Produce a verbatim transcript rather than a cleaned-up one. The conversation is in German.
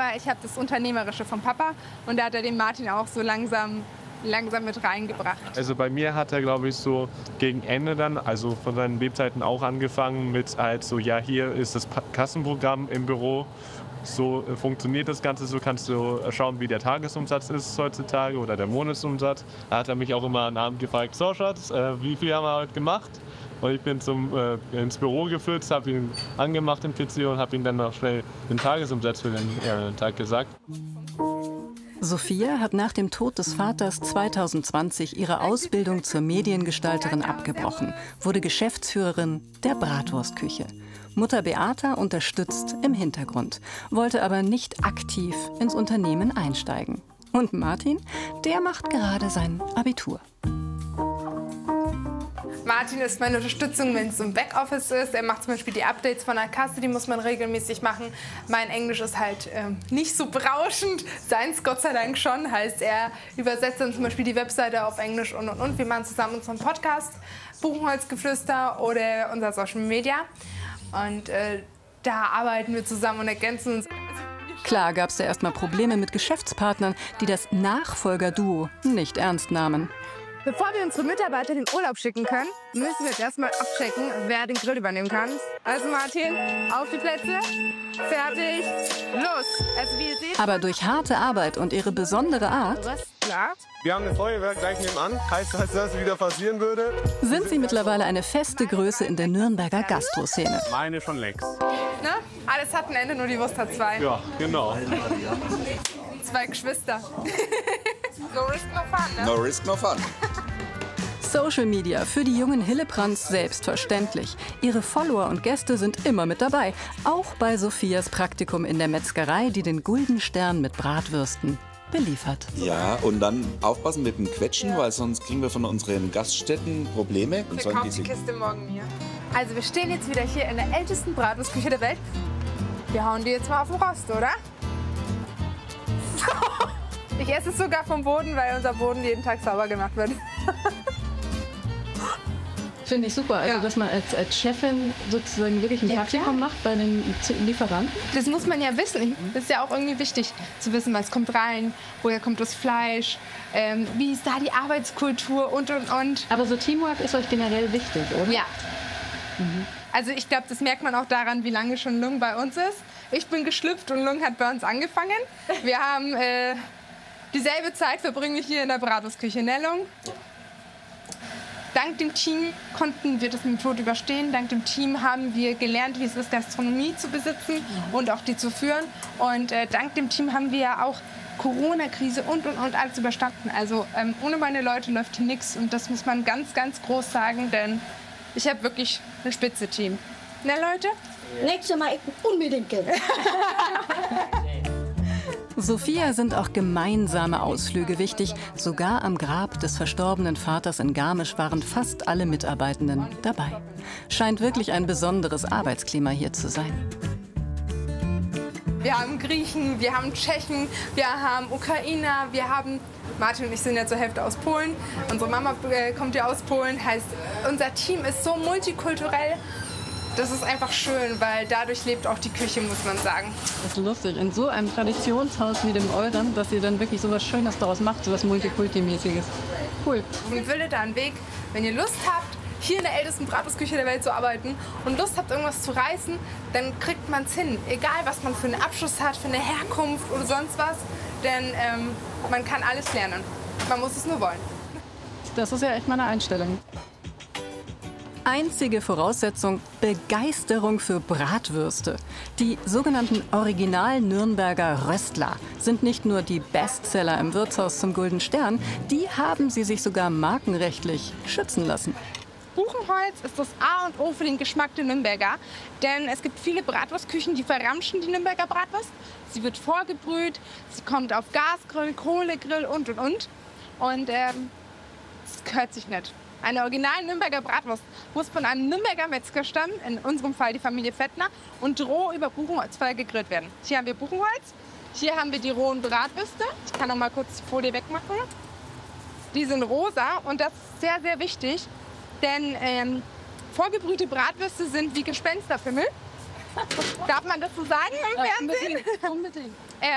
aber ich habe das Unternehmerische vom Papa und da hat er den Martin auch so langsam, langsam mit reingebracht. Also bei mir hat er, glaube ich, so gegen Ende dann, also von seinen Lebzeiten auch angefangen mit halt so, ja, hier ist das Kassenprogramm im Büro. So äh, funktioniert das Ganze, so kannst du schauen, wie der Tagesumsatz ist heutzutage oder der Monatsumsatz. Da hat er mich auch immer am Abend gefragt, so Schatz, äh, wie viel haben wir heute gemacht? Und ich bin zum, äh, ins Büro geführt, habe ihn angemacht im P C und habe ihm dann noch schnell den Tagesumsatz für den äh, Tag gesagt. Sophia hat nach dem Tod des Vaters zweitausendzwanzig ihre Ausbildung zur Mediengestalterin abgebrochen, wurde Geschäftsführerin der Bratwurstküche. Mutter Beata unterstützt im Hintergrund, wollte aber nicht aktiv ins Unternehmen einsteigen. Und Martin, der macht gerade sein Abitur. Martin ist meine Unterstützung, wenn es im Backoffice ist. Er macht zum Beispiel die Updates von der Kasse, die muss man regelmäßig machen. Mein Englisch ist halt ähm, nicht so berauschend, seins Gott sei Dank schon. Heißt, er übersetzt dann zum Beispiel die Webseite auf Englisch und und und. Wir machen zusammen unseren Podcast, Buchenholzgeflüster oder unser Social Media. Und äh, da arbeiten wir zusammen und ergänzen uns. Klar gab es da erstmal Probleme mit Geschäftspartnern, die das Nachfolgerduo nicht ernst nahmen. Bevor wir unsere Mitarbeiter in den Urlaub schicken können, müssen wir jetzt erstmal abchecken, wer den Grill übernehmen kann. Also Martin, auf die Plätze, fertig, los! Also wie ihr seht, Aber durch harte Arbeit und ihre besondere Art klar. Wir haben eine Feuerwehr gleich nebenan, heißt, dass das wieder passieren würde. sind sie mittlerweile eine feste Größe in der Nürnberger Gastroszene. Meine schon längst. Ne? Alles hat ein Ende, nur die Wurst hat zwei. Ja, genau. Zwei Geschwister. No risk, no fun, ne? No risk, no fun. Social Media für die jungen Hillebrands selbstverständlich. Ihre Follower und Gäste sind immer mit dabei. Auch bei Sophias Praktikum in der Metzgerei, die den Guldenstern mit Bratwürsten beliefert. Ja, und dann aufpassen mit dem Quetschen, weil sonst kriegen wir von unseren Gaststätten Probleme. Und Wir sollen kaufen die diese Kiste morgen hier. Also wir stehen jetzt wieder hier in der ältesten Bratwurstküche der Welt. Wir hauen die jetzt mal auf den Rost, oder? Ich esse es sogar vom Boden, weil unser Boden jeden Tag sauber gemacht wird. Finde ich super, also Ja. dass man als, als Chefin sozusagen wirklich ein Ja, Praktikum macht bei den Lieferanten. Das muss man ja wissen. Das ist ja auch irgendwie wichtig zu wissen, was kommt rein, woher kommt das Fleisch, ähm, wie ist da die Arbeitskultur und und und. Aber so Teamwork ist euch generell wichtig, oder? Ja. Also ich glaube, das merkt man auch daran, wie lange schon Lung bei uns ist. Ich bin geschlüpft und Lung hat bei uns angefangen. Wir haben äh, dieselbe Zeit verbringen wir hier in der Bratwurstküche, ne Lung? Dank dem Team konnten wir das mit dem Tod überstehen. Dank dem Team haben wir gelernt, wie es ist, Gastronomie zu besitzen und auch die zu führen. Und äh, dank dem Team haben wir ja auch Corona-Krise und, und, und alles überstanden. Also ähm, ohne meine Leute läuft hier nichts. Und das muss man ganz, ganz groß sagen, denn ich habe wirklich ein spitze Team. Ne, Leute? Nächstes Mal unbedingt gehen. Sophia sind auch gemeinsame Ausflüge wichtig. Sogar am Grab des verstorbenen Vaters in Garmisch waren fast alle Mitarbeitenden dabei. Scheint wirklich ein besonderes Arbeitsklima hier zu sein. Wir haben Griechen, wir haben Tschechen, wir haben Ukrainer, wir haben... Martin und ich sind ja zur Hälfte aus Polen. Unsere Mama äh, kommt ja aus Polen. Heißt, unser Team ist so multikulturell. Das ist einfach schön, weil dadurch lebt auch die Küche, muss man sagen. Das ist lustig, in so einem Traditionshaus wie dem euren, dass ihr dann wirklich so was Schönes daraus macht, so was Multikulti-mäßiges. Cool. Und findet da einen Weg, wenn ihr Lust habt, hier in der ältesten Bratwurstküche der Welt zu arbeiten und Lust habt, irgendwas zu reißen, dann kriegt man es hin. Egal, was man für einen Abschluss hat, für eine Herkunft oder sonst was. Denn ähm, man kann alles lernen. Man muss es nur wollen. Das ist ja echt meine Einstellung. Einzige Voraussetzung: Begeisterung für Bratwürste. Die sogenannten Original-Nürnberger Röstler sind nicht nur die Bestseller im Wirtshaus zum Gulden Stern, die haben sie sich sogar markenrechtlich schützen lassen. Buchenholz ist das A und O für den Geschmack der Nürnberger. Denn es gibt viele Bratwurstküchen, die verramschen die Nürnberger Bratwurst. Sie wird vorgebrüht, sie kommt auf Gasgrill, Kohlegrill und und und. Und ähm, das gehört sich nicht. Eine original Nürnberger Bratwurst muss von einem Nürnberger Metzger stammen, in unserem Fall die Familie Fettner, und roh über Buchenholzfeuer gegrillt werden. Hier haben wir Buchenholz, hier haben wir die rohen Bratwürste. Ich kann noch mal kurz die Folie wegmachen. Die sind rosa und das ist sehr, sehr wichtig, denn ähm, vorgebrühte Bratwürste sind wie Gespensterfimmel. Darf man das so sagen im Ja, Fernsehen? unbedingt, unbedingt.